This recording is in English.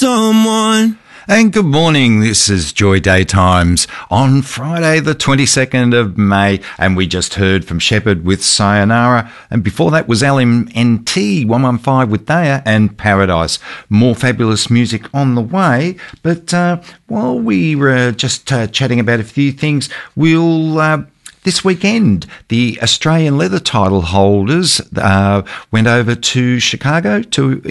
someone. And good morning, this is Joy Daytimes on Friday the 22nd of May, and we just heard from Shepherd with Sayonara, and before that was LMNT 115 with Daya and Paradise. More fabulous music on the way, but while we were just chatting about a few things, we'll... This weekend, the Australian leather title holders went over to Chicago to